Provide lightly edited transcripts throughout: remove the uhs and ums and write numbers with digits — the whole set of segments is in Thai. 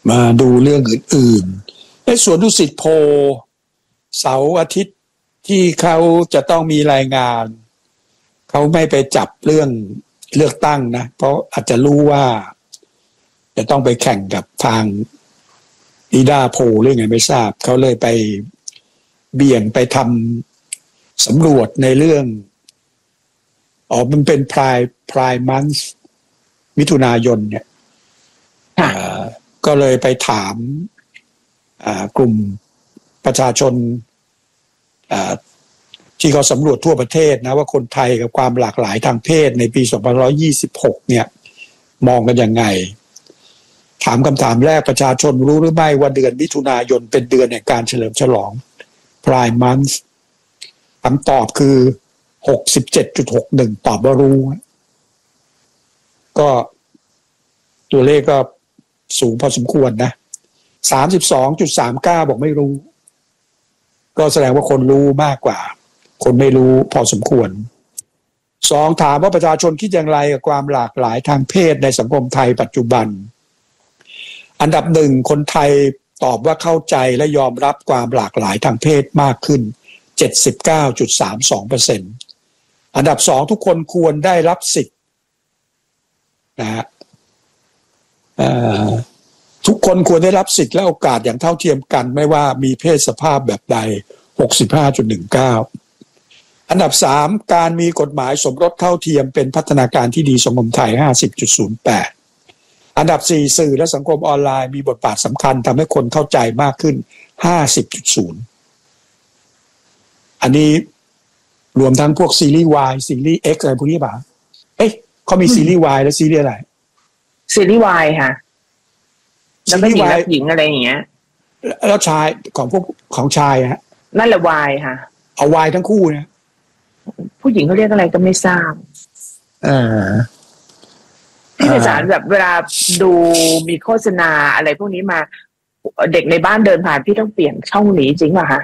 มาดูเรื่องอื่นๆในสวนดุสิตโพเสาร์อาทิตย์ที่เขาจะต้องมีรายงานเขาไม่ไปจับเรื่องเลือกตั้งนะเพราะอาจจะรู้ว่าจะต้องไปแข่งกับทางนิดาโพหรือไงไม่ทราบเขาเลยไปเบี่ยงไปทำสำรวจในเรื่องมันเป็นพรายมันส์มิถุนายนเนี่ยก็เลยไปถามกลุ่มประชาชนที่เขาสำรวจทั่วประเทศนะว่าคนไทยกับความหลากหลายทางเพศในปี2526เนี่ยมองกันยังไงถามคำถามแรกประชาชนรู้หรือไม่ว่าเดือนมิถุนายนเป็นเดือนแห่งการเฉลิมฉลอง Pride Month คำตอบคือ 67.61 ตอบว่ารู้ก็ตัวเลขก็สูงพอสมควรนะ 32.39 บอกไม่รู้ก็แสดงว่าคนรู้มากกว่าคนไม่รู้พอสมควร2ถามว่าประชาชนคิดอย่างไรกับความหลากหลายทางเพศในสังคมไทยปัจจุบันอันดับ1คนไทยตอบว่าเข้าใจและยอมรับความหลากหลายทางเพศมากขึ้น 79.32% อันดับ2ทุกคนควรได้รับสิทธิ์นะฮะทุกคนควรได้รับสิทธิ์และโอกาสอย่างเท่าเทียมกันไม่ว่ามีเพศสภาพแบบใด 65.19 อันดับ3การมีกฎหมายสมรสเท่าเทียมเป็นพัฒนาการที่ดีสังคมไทย 50.08 อันดับ4สื่อและสังคมออนไลน์มีบทบาทสำคัญทำให้คนเข้าใจมากขึ้น 50.0 อันนี้รวมทั้งพวกซีรีส์ Y ซีรีส์ X อะไรพวกนี้ป่ะเขามีซีรีส์ Y และซีรีส์อะไรซีรีส์ Y ค่ะแล้วก็หญิงกับหญิงอะไรอย่างเงี้ยแล้วชายของพวกของชายฮะนั่นแหละ Y ค่ะเอา Y ทั้งคู่นะผู้หญิงเขาเรียกอะไรก็ไม่ทราบที่ในสารแบบเวลาดูมีโฆษณาอะไรพวกนี้มาเด็กในบ้านเดินผ่านพี่ต้องเปลี่ยนช่องหนีจริงป่ะคะ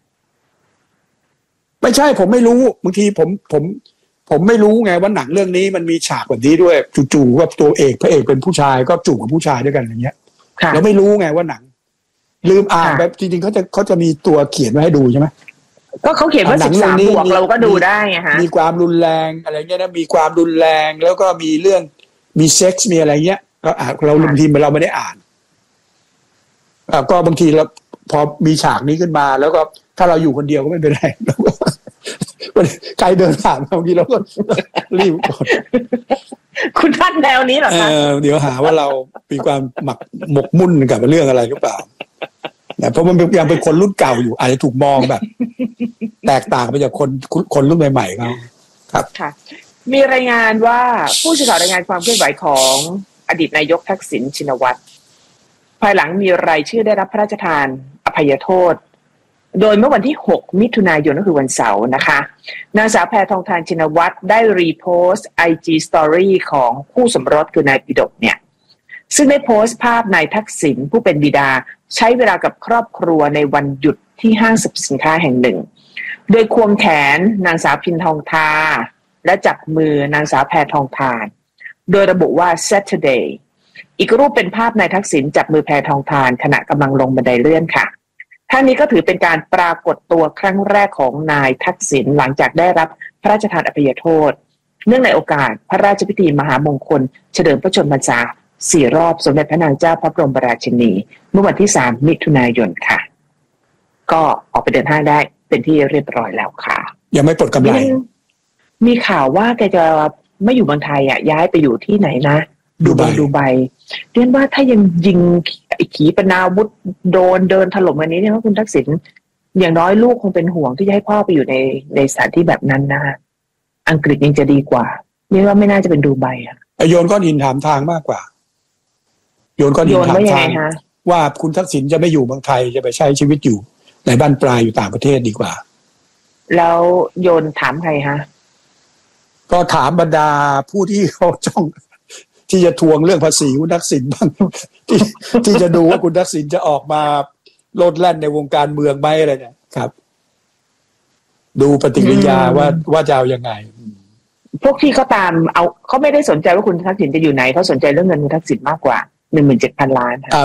ไม่ใช่ผมไม่รู้บางทีผมไม่รู้ไงว่าหนังเรื่องนี้มันมีฉากแบบนี้ด้วยจู่ๆว่าตัวพระเอกเป็นผู้ชายก็จูบกับผู้ชายด้วยกันอย่างเงี้ยเราไม่รู้ไงว่าหนังลืมอ่านแบบจริงๆเขาจะมีตัวเขียนไว้ให้ดูใช่ไหมก็เขาเขียนว่า13 บวกเราก็ดูได้ไงฮะมีความรุนแรงอะไรเงี้ยนะมีความรุนแรงแล้วก็มีเรื่องมีเซ็กส์มีอะไรเงี้ยก็เราบางทีเราไม่ได้อ่านก็บางทีเราพอมีฉากนี้ขึ้นมาแล้วก็ถ้าเราอยู่คนเดียวก็ไม่เป็นไรใครเดินผ่านบางทีเราก็รีบกดคุณท่านแนวนี้เหรอคะเดี๋ยวหาว่าเรามีความหมกมุ่นกับเรื่องอะไรหรือเปล่าเพราะมันยังเป็นคนรุ่นเก่าอยู่อาจจะถูกมองแบบแตกต่างไปจากคนรุ่นใหม่ๆเขาครับค่ะมีรายงานว่าผู้สื่อข่าวรายงานความเคลื่อนไหวของอดีตนายกทักษิณชินวัตรภายหลังมีรายชื่อได้รับพระราชทานอภัยโทษโดยเมื่อวันที่6มิถุนายนก็คือวันเสาร์นะคะนางสาวแพทองธารชินวัตรได้รีโพสต์ IG Story ของคู่สมรสคือนายปิฎกเนี่ยซึ่งได้โพสต์ภาพนายทักษิณผู้เป็นบิดาใช้เวลากับครอบครัวในวันหยุดที่ห้างสรรพสินค้าแห่งหนึ่งโดยควงแขนนางสาวพินทองทาและจับมือนางสาวแพทองธารโดยระบุว่า Saturday อีกรูปเป็นภาพนายทักษิณจับมือแพทองธารขณะกำลังลงบันไดเลื่อนค่ะท่านี้ก็ถือเป็นการปรากฏตัวครั้งแรกของนายทักษิณหลังจากได้รับพระราชทานอภัยโทษเนื่องในโอกาสพระราชพิธีมหามงคลเฉลิมพระชนมพรรษา4 รอบสมเด็จพระนางเจ้าพระบรมราชินีเมื่อวันที่3มิถุนายนค่ะก็ออกไปเดินห้างได้เป็นที่เรียบร้อยแล้วค่ะยังไม่ปลดกำไรมีข่าวว่าแกจะไม่อยู่เมืองไทยย้ายไปอยู่ที่ไหนนะดูไบเรียนว่าถ้ายังยิงขีปนาวุธโดนเดินถล่มอันนี้เนี่ยคุณทักษิณอย่างน้อยลูกคงเป็นห่วงที่จะให้พ่อไปอยู่ในสถานที่แบบนั้นนะอังกฤษยังจะดีกว่านี่ว่าไม่น่าจะเป็นดูไบโยนก้อนหินถามทางมากกว่าโยนก้อนหินถามทางว่าคุณทักษิณจะไม่อยู่เมืองไทยจะไปใช้ชีวิตอยู่ในบ้านปลายอยู่ต่างประเทศดีกว่าแล้วโยนถามใครฮะก็ถามบรรดาผู้ที่เขาจ้องที่จะทวงเรื่องภาษีคุณทักษิณบ้างที่จะดูว่าคุณทักษิณจะออกมาโลดแล่นในวงการเมืองไหมอะไรเนี่ยครับดูปฏิกิริยาว่าจะเอายังไงพวกที่เขาตามเอาเขาไม่ได้สนใจว่าคุณทักษิณจะอยู่ไหนเขาสนใจเรื่องเงินคุณทักษิณมากกว่า 17,000 ล้าน